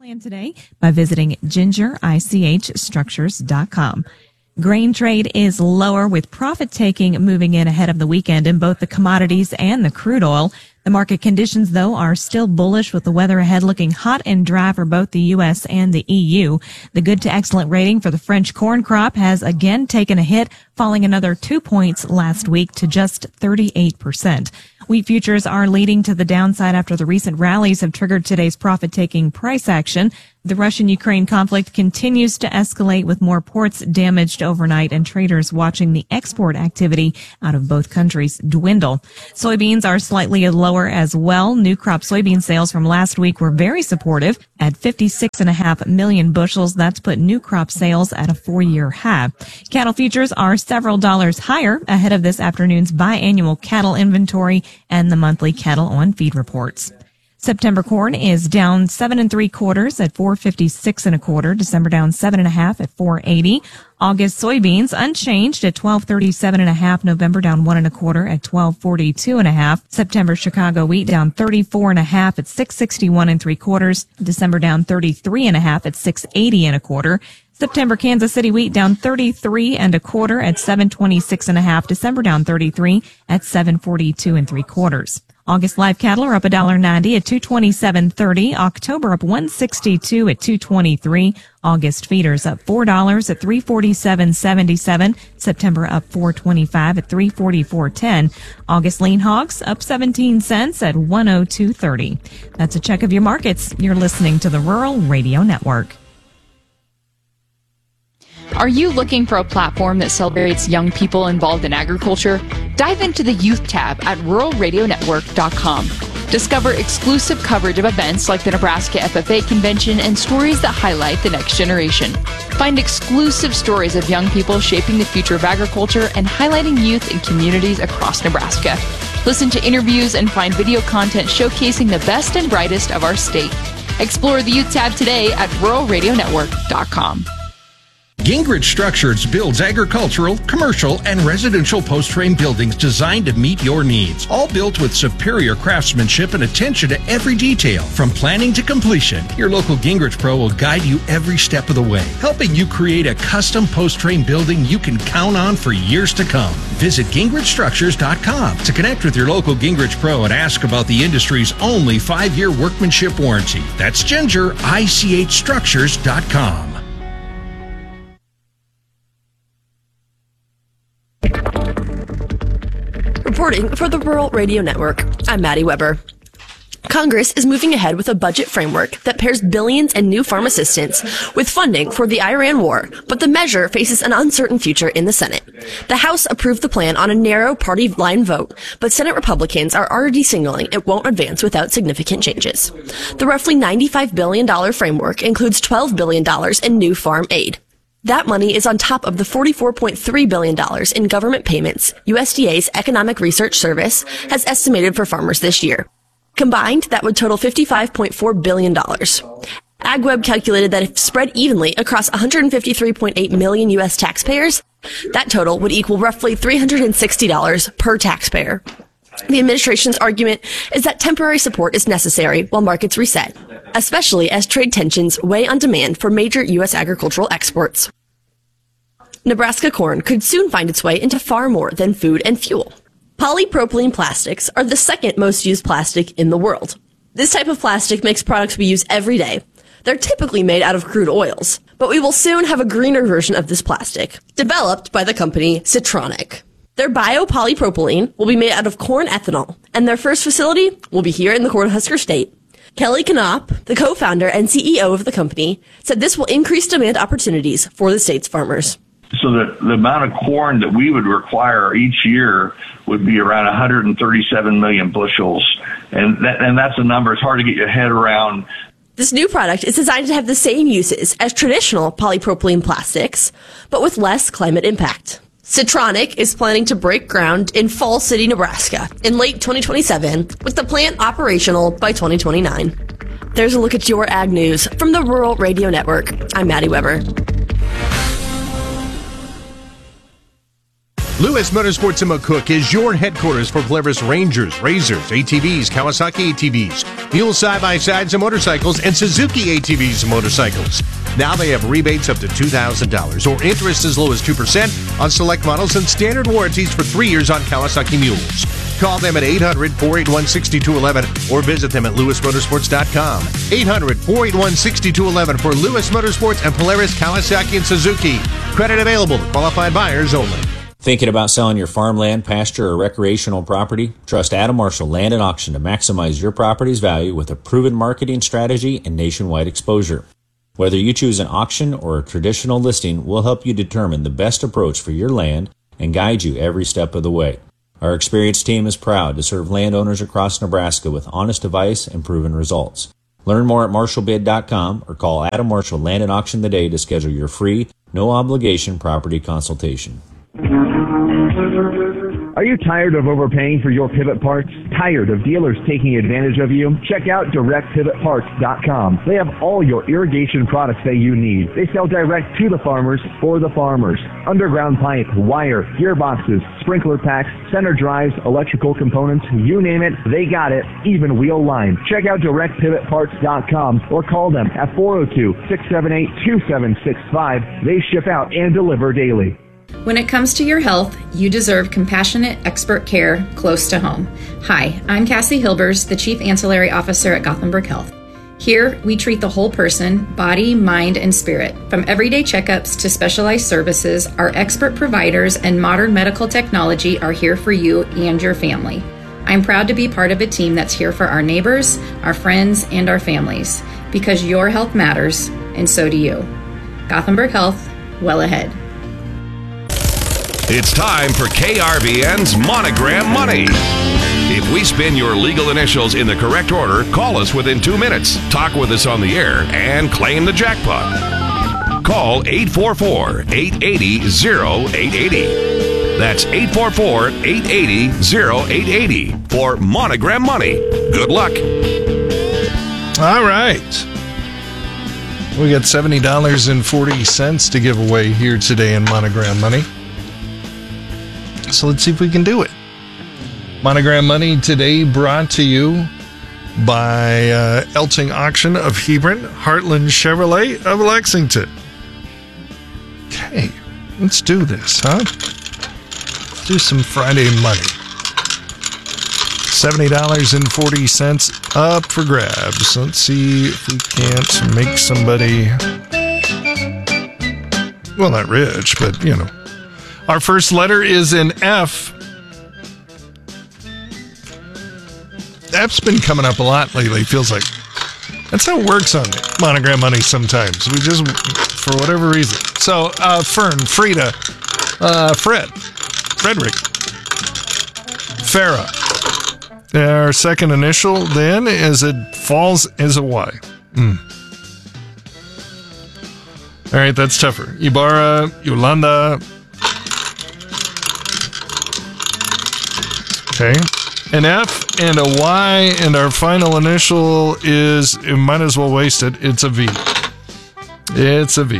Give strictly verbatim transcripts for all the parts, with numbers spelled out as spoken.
Plan today by visiting ginger I C H structures dot com. Grain trade is lower with profit taking moving in ahead of the weekend in both the commodities and the crude oil. The market conditions, though, are still bullish with the weather ahead looking hot and dry for both the U S and the E U. The good to excellent rating for the French corn crop has again taken a hit, falling another two points last week to just thirty-eight percent. Wheat futures are leading to the downside after the recent rallies have triggered today's profit-taking price action. The Russian-Ukraine conflict continues to escalate with more ports damaged overnight and traders watching the export activity out of both countries dwindle. Soybeans are slightly lower as well. New crop soybean sales from last week were very supportive at fifty-six point five million bushels. That's put new crop sales at a four-year high. Cattle futures are several dollars higher ahead of this afternoon's biannual cattle inventory and the monthly cattle on feed reports. September corn is down seven and three quarters at four fifty-six and a quarter. December down seven and a half at four eighty. August soybeans unchanged at twelve thirty-seven and a half. November down one and a quarter at twelve forty-two and a half. September Chicago wheat down thirty-four and a half at six sixty-one and three quarters. December down thirty-three and a half at six eighty and a quarter. September Kansas City wheat down thirty-three and a quarter at seven twenty-six and a half. December down thirty-three at seven forty-two and three quarters. August live cattle are up one dollar ninety at two twenty-seven thirty. October up one sixty-two at two twenty-three. August feeders up four dollars at three forty-seven seventy-seven. September up four twenty-five at three forty-four ten. August lean hogs up seventeen cents at one oh two thirty. That's a check of your markets. You're listening to the Rural Radio Network. Are you looking for a platform that celebrates young people involved in agriculture? Dive into the Youth tab at rural radio network dot com. Discover exclusive coverage of events like the Nebraska F F A Convention and stories that highlight the next generation. Find exclusive stories of young people shaping the future of agriculture and highlighting youth in communities across Nebraska. Listen to interviews and find video content showcasing the best and brightest of our state. Explore the Youth tab today at rural radio network dot com. Gingrich Structures builds agricultural, commercial, and residential post-frame buildings designed to meet your needs. All built with superior craftsmanship and attention to every detail. From planning to completion, your local Gingrich Pro will guide you every step of the way, helping you create a custom post-frame building you can count on for years to come. Visit gingrich structures dot com to connect with your local Gingrich Pro and ask about the industry's only five-year workmanship warranty. That's ginger I C H structures dot com. Reporting for the Rural Radio Network, I'm Maddie Weber. Congress is moving ahead with a budget framework that pairs billions in new farm assistance with funding for the Iran war, but the measure faces an uncertain future in the Senate. The House approved the plan on a narrow party line vote, but Senate Republicans are already signaling it won't advance without significant changes. The roughly ninety-five billion dollars framework includes twelve billion dollars in new farm aid. That money is on top of the forty-four point three billion dollars in government payments U S D A's Economic Research Service has estimated for farmers this year. Combined, that would total fifty-five point four billion dollars. AgWeb calculated that if spread evenly across one hundred fifty-three point eight million U S taxpayers, that total would equal roughly three hundred sixty dollars per taxpayer. The administration's argument is that temporary support is necessary while markets reset, especially as trade tensions weigh on demand for major U S agricultural exports. Nebraska corn could soon find its way into far more than food and fuel. Polypropylene plastics are the second most used plastic in the world. This type of plastic makes products we use every day. They're typically made out of crude oils, but we will soon have a greener version of this plastic, developed by the company Citronic. Their biopolypropylene will be made out of corn ethanol, and their first facility will be here in the Cornhusker State. Kelly Knopp, the co-founder and C E O of the company, said this will increase demand opportunities for the state's farmers. So the, the amount of corn that we would require each year would be around one hundred thirty-seven million bushels. And that, and that's a number it's hard to get your head around. This new product is designed to have the same uses as traditional polypropylene plastics, but with less climate impact. Citronic is planning to break ground in Fall City, Nebraska in late twenty twenty-seven, with the plant operational by twenty twenty-nine. There's a look at your ag news from the Rural Radio Network. I'm Maddie Weber. Lewis Motorsports in McCook is your headquarters for Polaris Rangers, Razors, A T Vs, Kawasaki A T Vs, Mule side-by-sides and motorcycles, and Suzuki A T Vs and motorcycles. Now they have rebates up to two thousand dollars or interest as low as two percent on select models and standard warranties for three years on Kawasaki Mules. Call them at eight hundred, four eight one, six two one one or visit them at lewis motorsports dot com. eight hundred, four eight one, six two one one for Lewis Motorsports and Polaris, Kawasaki, and Suzuki. Credit available to qualified buyers only. Thinking about selling your farmland, pasture, or recreational property? Trust Adam Marshall Land and Auction to maximize your property's value with a proven marketing strategy and nationwide exposure. Whether you choose an auction or a traditional listing, we'll help you determine the best approach for your land and guide you every step of the way. Our experienced team is proud to serve landowners across Nebraska with honest advice and proven results. Learn more at marshall bid dot com or call Adam Marshall Land and Auction today to schedule your free, no-obligation property consultation. Are you tired of overpaying for your pivot parts? Tired of dealers taking advantage of you? Check out direct pivot parts dot com. They have all your irrigation products that you need. They sell direct to the farmers for the farmers. Underground pipe, wire, gearboxes, sprinkler packs, center drives, electrical components, you name it, they got it, even wheel line. Check out direct pivot parts dot com or call them at four oh two, six seven eight, two seven six five. They ship out and deliver daily. When it comes to your health, you deserve compassionate, expert care close to home. Hi, I'm Cassie Hilbers, the Chief Ancillary Officer at Gothenburg Health. Here, we treat the whole person, body, mind, and spirit. From everyday checkups to specialized services, our expert providers and modern medical technology are here for you and your family. I'm proud to be part of a team that's here for our neighbors, our friends, and our families, because your health matters, and so do you. Gothenburg Health, well ahead. It's time for K R V N's Monogram Money. If we spin your legal initials in the correct order, call us within two minutes, talk with us on the air, and claim the jackpot. Call eight four four, eight eight zero, oh eight eight oh. That's eight four four, eight eight zero, oh eight eight oh for Monogram Money. Good luck. All right. We got seventy dollars and forty cents to give away here today in Monogram Money. So let's see if we can do it. Monogram Money today brought to you by uh, Elting Auction of Hebron, Heartland Chevrolet of Lexington. Okay, let's do this, huh? Let's do some Friday money. seventy dollars and forty cents up for grabs. Let's see if we can't make somebody, well, not rich, but, you know. Our first letter is an F. F's been coming up a lot lately, feels like. That's how it works on Monogram Money sometimes. We just, for whatever reason. So, uh, Fern, Frida, uh, Fred, Frederick, Farah. Our second initial then is it falls as a Y. Mm. All right, that's tougher. Ibarra, Yolanda. Okay, an F and a Y, and our final initial is, you might as well waste it, it's a V. It's a V.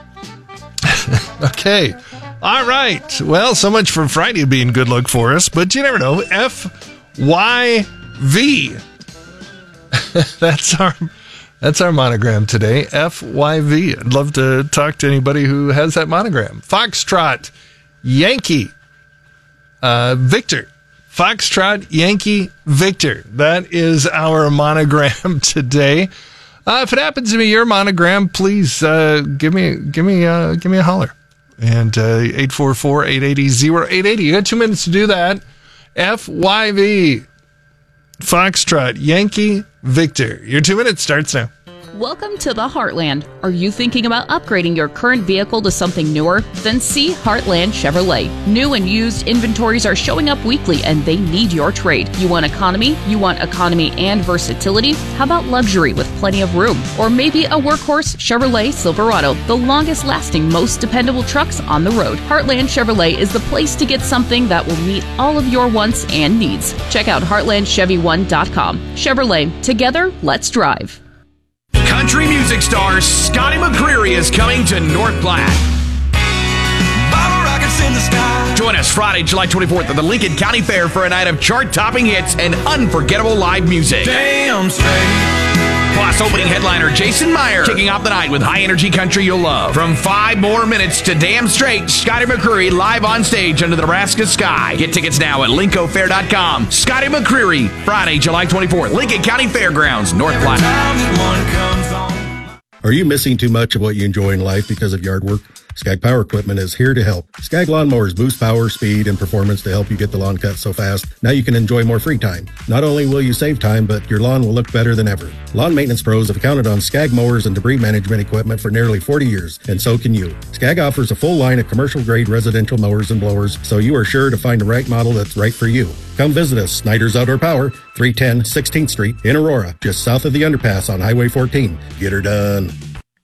Okay, all right. Well, so much for Friday being good luck for us, but you never know. F, Y, V. That's our that's our monogram today, F Y V. I'd love to talk to anybody who has that monogram. Foxtrot, Yankee, uh, Victor. Foxtrot, Yankee, Victor. That is our monogram today. Uh, if it happens to be your monogram, please uh, give me give me uh, give me a holler. And uh, eight four four, eight eight zero, eight eight zero. You got two minutes to do that. F Y V. Foxtrot, Yankee, Victor. Your two minutes starts now. Welcome to the Heartland. Are you thinking about upgrading your current vehicle to something newer? Then see Heartland Chevrolet. New and used inventories are showing up weekly and they need your trade. You want economy? You want economy and versatility? How about luxury with plenty of room? Or maybe a workhorse Chevrolet Silverado, the longest lasting, most dependable trucks on the road. Heartland Chevrolet is the place to get something that will meet all of your wants and needs. Check out heartland chevy one dot com. Chevrolet, together, let's drive. Country music star Scotty McCreery is coming to North Platte. Bottle rockets in the sky. Join us Friday, July twenty-fourth at the Lincoln County Fair for a night of chart-topping hits and unforgettable live music. Damn straight. Plus, opening headliner Jason Meyer kicking off the night with high-energy country you'll love. From five more minutes to Damn Straight, Scotty McCreery live on stage under the Nebraska sky. Get tickets now at linco fair dot com. Scotty McCreery, Friday, July twenty-fourth, Lincoln County Fairgrounds, North Platte. Are you missing too much of what you enjoy in life because of yard work? Skag Power Equipment is here to help. Skag Lawnmowers boost power, speed, and performance to help you get the lawn cut so fast, now you can enjoy more free time. Not only will you save time, but your lawn will look better than ever. Lawn maintenance pros have counted on Skag mowers and debris management equipment for nearly forty years, and so can you. Skag offers a full line of commercial-grade residential mowers and blowers, so you are sure to find the right model that's right for you. Come visit us, Snyder's Outdoor Power, three ten sixteenth Street in Aurora, just south of the underpass on Highway fourteen. Get her done.